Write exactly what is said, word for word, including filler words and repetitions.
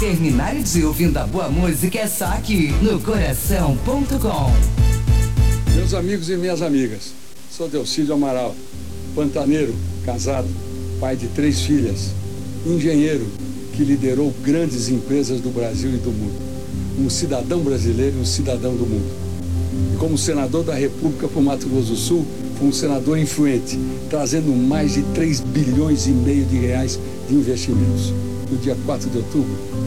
terminar o dia ouvindo a boa música é só aqui, no coração ponto com. Meus amigos e minhas amigas, sou Delcídio Amaral, pantaneiro, casado, pai de três filhas, engenheiro que liderou grandes empresas do Brasil e do mundo, um cidadão brasileiro e um cidadão do mundo. E como senador da República por Mato Grosso do Sul, fui um senador influente, trazendo mais de três bilhões e meio de reais de investimentos. No dia quatro de outubro,